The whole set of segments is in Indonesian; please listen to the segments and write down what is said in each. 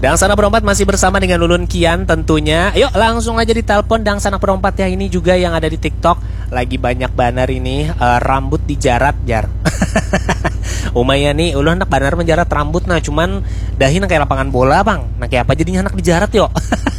Dang Sanak Berempat masih bersama dengan Lulun Kian tentunya. Yuk langsung aja ditelepon Dang Sanak Berempat ya. Ini juga yang ada di TikTok. Lagi banyak banner ini rambut dijarat jar. Umaya nih, ulun anak banner menjarat rambut nah cuman dahin kayak lapangan bola bang. Nah kayak apa jadinya anak dijarat yuk.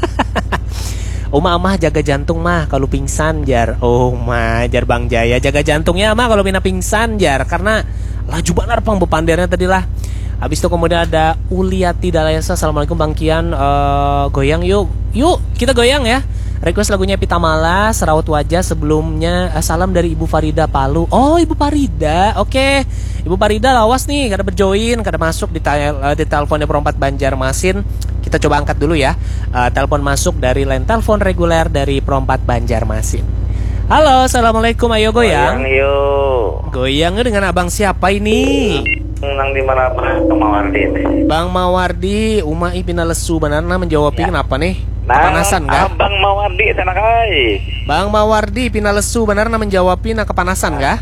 Mah jaga jantung mah kalau pingsan jar. Oh mah jar Bang Jaya jaga jantungnya mah kalau bina pingsan jar karena laju benar pang bepandernya tadi lah. Habis itu kemudian ada Uliati Dalayasa. Assalamualaikum Bang Kian, goyang yuk. Yuk kita goyang ya. Request lagunya Pitamala, Serawat Wajah. Sebelumnya salam dari Ibu Farida Palu. Oh Ibu Farida, oke. Ibu Farida lawas nih, kada berjoin, kada masuk di teleponnya Perompat Banjarmasin. Kita coba angkat dulu ya. Telepon masuk dari line telepon reguler dari Perompat Banjarmasin. Halo, assalamualaikum, ayo goyang. Goyang yuk. Goyangnya dengan abang siapa ini? Nang di mana Bang Mawardi? Bang Mawardi, Umai Pinalesu Banana menjawab Ya. Kenapa nih? Kepanasan kah? Bang Mawardi sana kai. Bang Mawardi Pinalesu benar menjawabin kepanasan kah?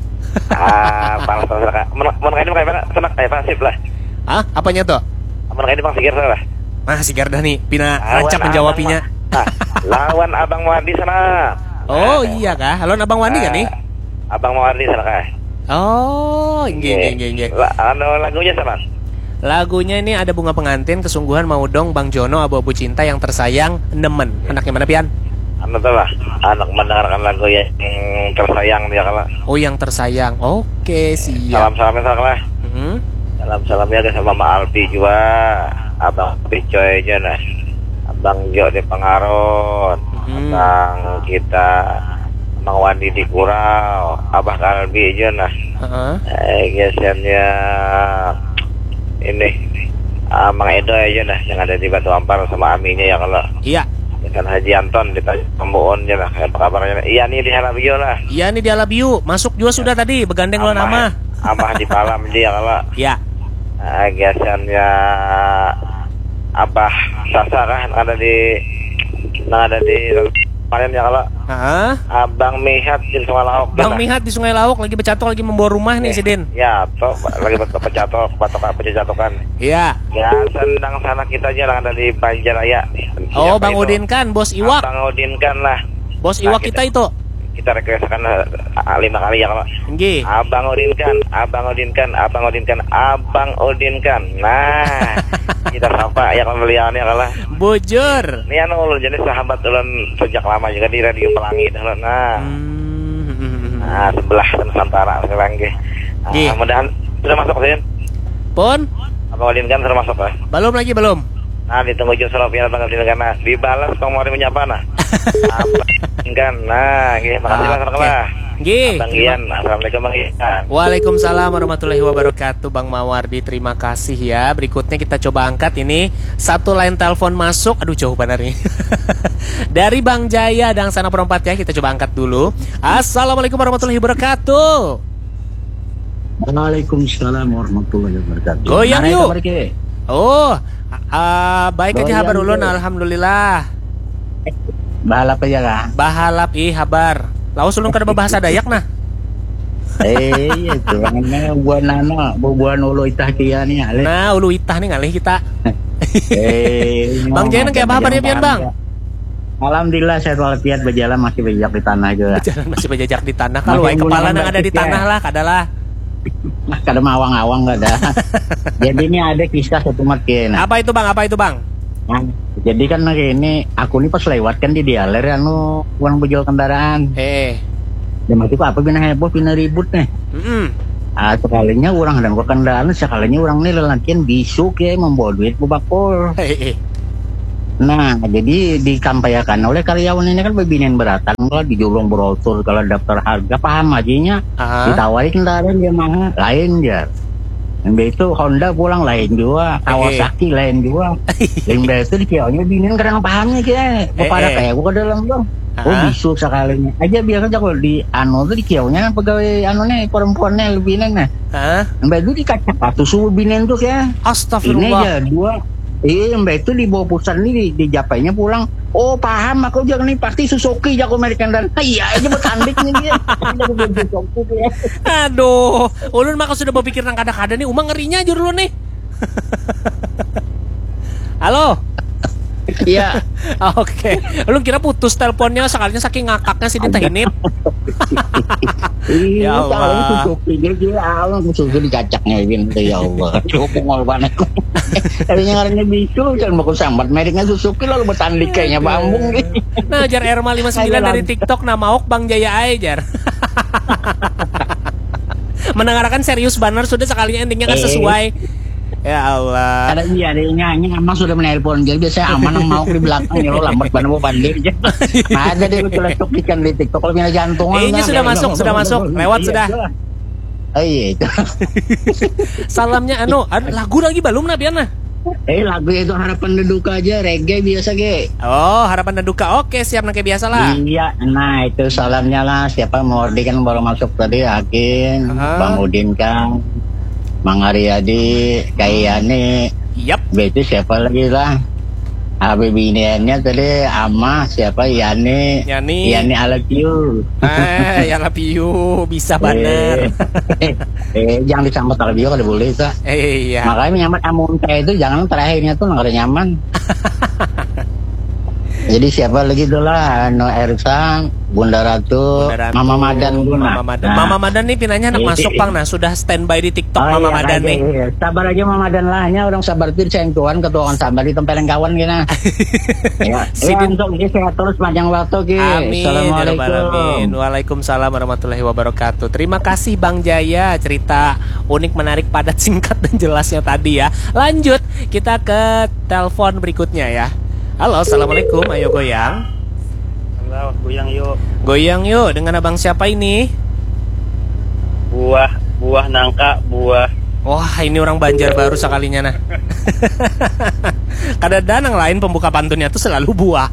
Panas sana. Mun kaini kayak sana kayak pasif lah. Hah? Apanya tuh? Mun kaini Bang Sigir sana lah. Nah, si Garda nih, Pina rancak menjawabinya. Lawan Abang Mawardi sana. Oh iya kah? Lawan Abang Wandi kan nih? Abang Mawardi sana kai. Oh, nggih. Lagunya sama. Lagunya ini ada Bunga Pengantin, Kesungguhan, Mau Dong, Bang Jono, Abu-abu Cinta, Yang Tersayang, Nemen. Anaknya mana Pian? Anu tuh lah. Anak mendengarkan lagu yang tersayang dia kala. Oh, Yang Tersayang. Oke, siap. Salam-salamnya sana lah. Salam-salamnya ada sama Mak Alpi juga. Abang Picoy aja nah. Abang Jo di Pengaron. Abang kita Mang Wandi di Kurau, Abah Kalbi aja nah. Gesennya ini Mang Edo aja nah yang ada di Batu Ampar sama Aminya ya kalau. Iya. Kan Haji Anton di Pembuon aja lah. Apa kabarnya? Iya nih di Halabio lah. Iya nih di Alabiu. Masuk juga sudah tadi begandeng lo nama. Amah di Palam dia kalau. Iya. Gesennya Abah Sasa kan ada di kemarin ya kalau. Abang Mihat di Sungai Lauk. Bang Mihat di Sungai Lauk lagi bercatok lagi membawa rumah nih si Din. Ya, toh lagi bercatok, bercatokan. Iya. Ya, sendang sana kita aja lah ada di Banjaraya. Oh, Bang Udin kan, Bos Iwak. Bang Udin kan lah. Bos Iwak kita itu. Kita requestkan 5 kali ya kalau. Nggih. Abang Udin kan. Nah, kita sapa ya pembeliannya kalah. Bujur. Ini anu ulun jadi sahabat ulun sejak lama juga di Radio Pelangi dah nah. Nah, sebelah Nusantara sekarang nggih. Mudah-mudahan sudah masuk sih. Pun? Abang Udin kan sudah masuk lah. Belum. Nah, ditunggu Jus Rofian Bang Udin kan. Dibalas Bang Mori menyapa nah. Kan. Nah, nggih makasih lah salah. Nggih. Bang Ian, assalamualaikum Bang Ian. Waalaikumsalam warahmatullahi wabarakatuh Bang Mawardi, terima kasih ya. Berikutnya kita coba angkat ini satu line telepon masuk. Aduh jauh benar nih. Dari Bang Jaya Dang Sanak Berempat ya. Kita coba angkat dulu. Assalamualaikum warahmatullahi wabarakatuh. Waalaikumsalam warahmatullahi wabarakatuh. Goyang yuk. Oh, baik aja kabar ulun alhamdulillah. Bahalap aja kah? Bahalap habar. Laos ulun kada bahasa Dayak nah. Iya itu namanya buan ulu itah kia nih alih. Nah, ulu itah nih ngalih kita. Bang Jaya kayak apa kabarnya Pian Bang? Alhamdulillah sehat walafiat, berjalan masih berjejak di tanah juga. Berjalan masih berjejak di tanah. Kalau kepala yang ada di tanah lah kadalah. Kada awang-awang gak ada. Jadi ini ada kisah satu makin. Apa itu Bang? Nah, jadi kan ini aku nih pas lewat kan di dialer anu uang berjual kendaraan. Dan masih apa bina heboh bina ribut nih. Sekalinya orang dan kendaraan, sekalinya orang nih lelakian bisu kayak membawa duit bubakol. Nah, jadi dikampayakan oleh karyawan ini kan bebinian beratan kalau dijulung brosur kalau daftar harga paham aja ditawari kendaraan dia mah lain ya. Yang itu Honda pulang lain juga, Kawasaki lain juga. Yang itu dikiranya binian kadang pahamnya kayak kepada kayak gua dalam dong. Oh bisu sekalinya. Aja biar aja kalau di anu tuh dikiranya pegawai anu nih perempuannya lebih neng. Mbak itu dikacak satu suhu binian tuh kayak. Astagfirullah. Ini aja dua. Mbak itu dibawa pusat nih di Japainya pulang. Oh paham aku jangan nih pasti Suzuki jago American dan iya aja bertandik nih dia. Aduh, ulun mah sudah berpikir nang kada-kada nih, umang ngerinya aja dulu nih. Halo. Iya. Oke. Lu kira putus teleponnya sekalinya saking ngakaknya si Dita Hinip. Ya Allah. Allah susu dicacaknya ini ya Allah. Cukup ngolban aku. Tadinya ngarannya bisu kan mau sambat mereknya Suzuki lalu bertanding kayaknya bambung nih. Nah, jar Erma 59 dari TikTok nama ok Bang Jaya ae jar. Mendengarkan serius banget sudah sekalinya endingnya kan sesuai. Ya Allah. Ada iya nyanyi emang sudah menelpon jadi biasanya aman mau di belakang ya lo lambat banget mau pandir. Nah ada deh lu letuk ikan di TikTok kalau mina jantungan. Ini sudah masuk lewat sudah. Oh iya itu. Salamnya lagu lagi belum Nabiana? Lagu itu Harapan dan Duka aja reggae biasa ge. Oh Harapan dan Duka oke siap kayak biasa lah. Iya nah itu salamnya lah siapa Mordi kan baru masuk tadi Hakim Bang Udin Kang Mang Aryadi, Kayane, itu siapa lagi lah? Habib iniannya tadi Ama, siapa Yani I love you. I love you, bisa bener. Jangan disambut I love you kalau boleh itu. Iya. Makanya menyambut Amunta itu jangan terakhirnya tuh nggak ada nyaman. Jadi siapa lagi tuh lah Ersan, Bunda Ratu, Mama Madan Guna. Mama Madan nih pinanya anak masuk Bang. Nah sudah standby di TikTok Mama Madan nih. Iya. Sabar aja Mama Madan lah, orang sabar tuh sayang Tuhan ketuaan sabar di tempeleng kawan gini. Untuk sehat terus panjang waktu ki. Amin. Assalamualaikum. Waalaikumsalam warahmatullahi wabarakatuh. Terima kasih Bang Jaya cerita unik menarik padat singkat dan jelasnya tadi ya. Lanjut kita ke telepon berikutnya ya. Halo, assalamualaikum. Ayo goyang. Halo, goyang yuk. Goyang yuk. Dengan abang siapa ini? Buah nangka, buah. Wah, ini orang Banjarbaru sekalinya nah. Kadang-kadang yang lain pembuka pantunnya tuh selalu buah.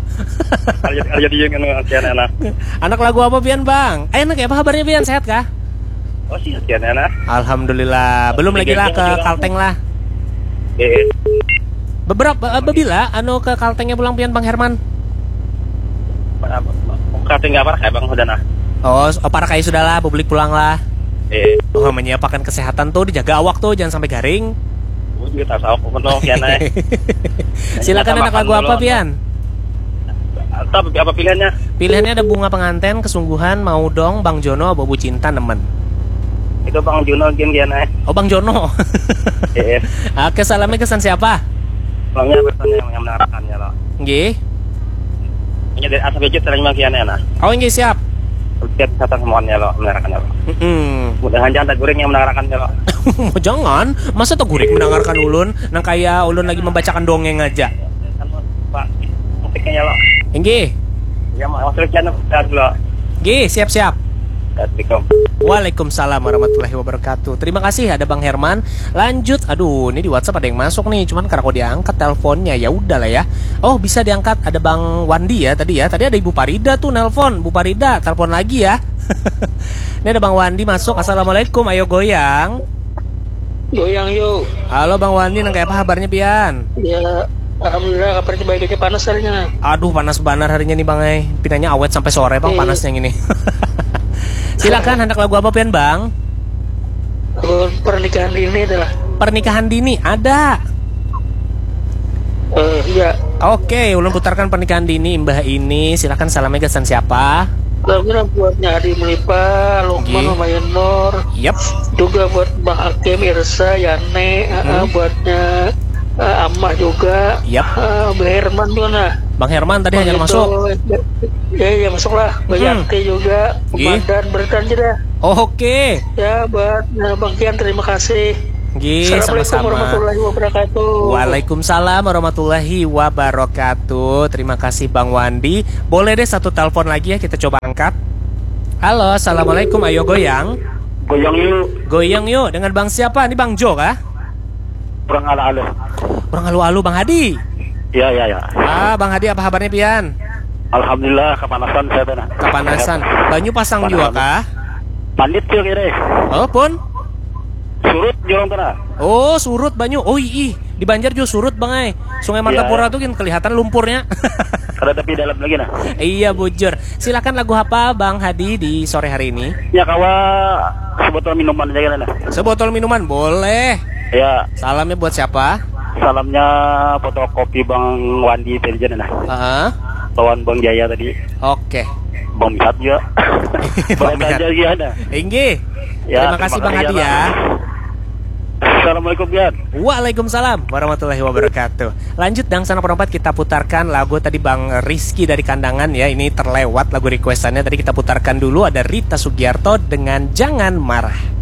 Anak lagu apa Pian Bang? Enak ya, apa kabarnya Pian? Sehat kah? Oh sih, sehat enak. Alhamdulillah. Belum lagi lah ke Kalteng lah. Bila ke Kaltengnya pulang Pian Bang Herman? Kalteng apa kayak Bang Hudana? Oh para kayak sudah lah, publik pulang lah. Oh menyiapkan kesehatan tuh, dijaga awak tuh, jangan sampai garing. Juga tahu penuh Pian. Silakan anak lagu apa Pian? Apa pilihannya? Pilihannya ada Bunga Pengantin, Kesungguhan, Mau Dong, Bang Jono, Bobu Cinta, Nemen. Itu Bang Jono gian. Oh Bang Jono. Oke, salamnya kesan siapa? Bangnya bertanya yang menarikkannya loh. Nggih. Ini dari asap aja terima kiannya nah. Oh nggih siap. Lihat kata semuanya loh menarikkannya loh. Mudahan jangan tak goreng yang menarikkannya loh. Jangan, masa tak goreng mendengarkan ulun? Nang kayak ulun lagi membacakan dongeng aja. Pak, musiknya loh. Nggih. Ya masuk kian loh. Nggih, siap-siap. Assalamualaikum. Waalaikumsalam warahmatullahi wabarakatuh. Terima kasih ada Bang Herman. Lanjut. Aduh, ini di WhatsApp ada yang masuk nih. Cuman karena kok diangkat teleponnya ya udahlah ya. Oh, bisa diangkat. Ada Bang Wandi ya tadi ya. Tadi ada Ibu Parida tuh nelpon. Bu Parida, telepon lagi ya. Ini ada Bang Wandi masuk. Assalamualaikum. Ayo goyang. Goyang yuk. Halo Bang Wandi, nang kayak apa kabarnya Pian? Ya, alhamdulillah kabarnya baik aja, panas harinya. Aduh, panas banar harinya nih Bang. Pinanya awet sampai sore Bang, panasnya ini. Silakan hendak lagu apa Pian Bang? Pernikahan dini adalah. Pernikahan dini ada. Iya. Oke, ulun putarkan pernikahan dini Mbah ini. Silakan salamnya kesan siapa? Lagunya buatnya Adi Melipa, Lukman, Mama Yenor. Yep. Juga buat Bang Hakim, Irsa, Yane, buatnya Amah juga. Yep. Bang Herman juga nah. Bang Herman tadi hanya masuk. Ya masuk lah. Bang Yanti juga. Badan berdan aja dah. Oke. Ya buat Bang Kian terima kasih. Assalamualaikum warahmatullahi wabarakatuh. Waalaikumsalam warahmatullahi wabarakatuh. Terima kasih Bang Wandi. Boleh deh satu telepon lagi ya, kita coba angkat. Halo, assalamualaikum. Ayo goyang. Goyang yuk. Goyang yuk. Dengan Bang siapa? Ini Bang Jo kah? Kurang alu-alu. Kurang alu-alu Bang Hadi. Ya. Bang Hadi apa kabarnya Pian? Alhamdulillah kepanasan saya benar. Kepanasan. Banyu pasang juga kah? Pandit tuh kira. Oh pun. Surut jorong tanah. Oh surut banyu. Oh iya di Banjar juga surut Bang Sungai Martapura tuh kan kelihatan lumpurnya. Ada tapi dalam lagi nah. Iya bujur. Silakan lagu apa Bang Hadi di sore hari ini? Ya kawa sebotol minuman aja kan. Sebotol minuman boleh. Ya. Salamnya buat siapa? Salamnya fotokopi Bang Wandi Intelijen nah. Lawan Bang Jaya tadi. Oke. Bang Mihat juga. Bang Mihat. Inggih. Terima kasih Bang Hadi ya. Assalamualaikum Bian. Waalaikumsalam warahmatullahi wabarakatuh. Lanjut Dang Sana Perempat, kita putarkan lagu tadi Bang Rizky dari Kandangan ya. Ini terlewat lagu requestannya, tadi kita putarkan dulu ada Rita Sugiarto dengan Jangan Marah.